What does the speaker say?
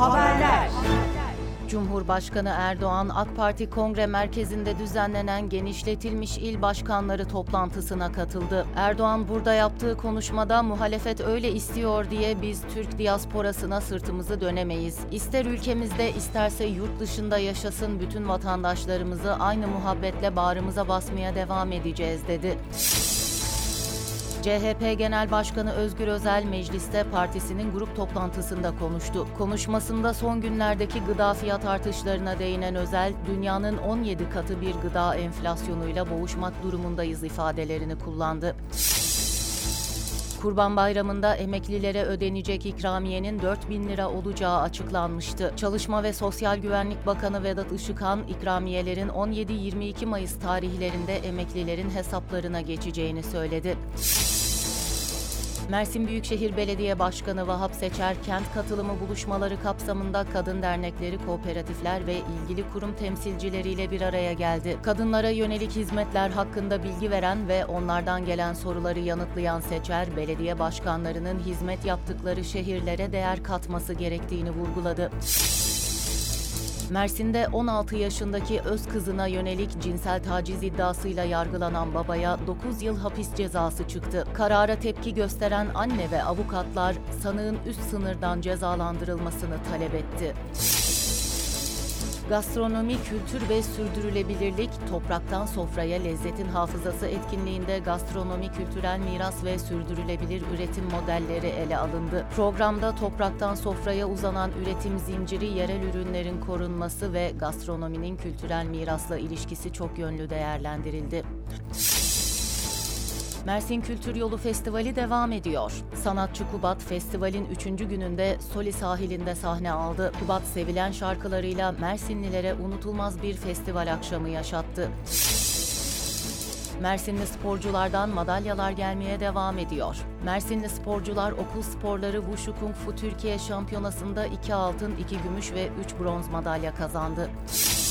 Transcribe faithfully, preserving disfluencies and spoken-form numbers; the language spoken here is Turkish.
Haberler. Cumhurbaşkanı Erdoğan, AK Parti Kongre Merkezi'nde düzenlenen genişletilmiş il başkanları toplantısına katıldı. Erdoğan burada yaptığı konuşmada muhalefet öyle istiyor diye biz Türk diasporasına sırtımızı dönemeyiz. İster ülkemizde isterse yurt dışında yaşasın bütün vatandaşlarımızı aynı muhabbetle bağrımıza basmaya devam edeceğiz dedi. C H P Genel Başkanı Özgür Özel mecliste partisinin grup toplantısında konuştu. Konuşmasında son günlerdeki gıda fiyat artışlarına değinen Özel, dünyanın on yedi katı bir gıda enflasyonuyla boğuşmak durumundayız ifadelerini kullandı. Kurban Bayramı'nda emeklilere ödenecek ikramiyenin dört bin lira olacağı açıklanmıştı. Çalışma ve Sosyal Güvenlik Bakanı Vedat Işıkhan, ikramiyelerin on yedi yirmi iki Mayıs tarihlerinde emeklilerin hesaplarına geçeceğini söyledi. Mersin Büyükşehir Belediye Başkanı Vahap Seçer, kent katılımı buluşmaları kapsamında kadın dernekleri, kooperatifler ve ilgili kurum temsilcileriyle bir araya geldi. Kadınlara yönelik hizmetler hakkında bilgi veren ve onlardan gelen soruları yanıtlayan Seçer, belediye başkanlarının hizmet yaptıkları şehirlere değer katması gerektiğini vurguladı. Mersin'de on altı yaşındaki öz kızına yönelik cinsel taciz iddiasıyla yargılanan babaya dokuz yıl hapis cezası çıktı. Karara tepki gösteren anne ve avukatlar sanığın üst sınırdan cezalandırılmasını talep etti. Gastronomi, kültür ve sürdürülebilirlik, topraktan sofraya lezzetin hafızası etkinliğinde gastronomi, kültürel miras ve sürdürülebilir üretim modelleri ele alındı. Programda topraktan sofraya uzanan üretim zinciri, yerel ürünlerin korunması ve gastronominin kültürel mirasla ilişkisi çok yönlü değerlendirildi. Mersin Kültür Yolu Festivali devam ediyor. Sanatçı Kubat, festivalin üçüncü gününde Soli sahilinde sahne aldı. Kubat, sevilen şarkılarıyla Mersinlilere unutulmaz bir festival akşamı yaşattı. Mersinli sporculardan madalyalar gelmeye devam ediyor. Mersinli sporcular okul sporları Wushu Kung Fu Türkiye Şampiyonası'nda iki altın, iki gümüş ve üç bronz madalya kazandı.